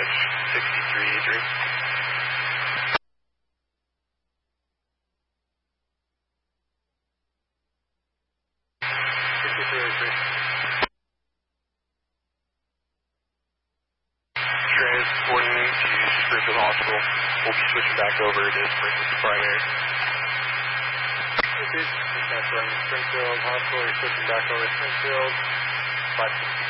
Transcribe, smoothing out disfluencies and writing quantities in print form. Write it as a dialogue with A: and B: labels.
A: Edge 63 Adrian. Transporting to Springfield Hospital. We'll be switching back over to Springfield Primary.
B: Transporting to Springfield Hospital. You're switching back over to Springfield. 5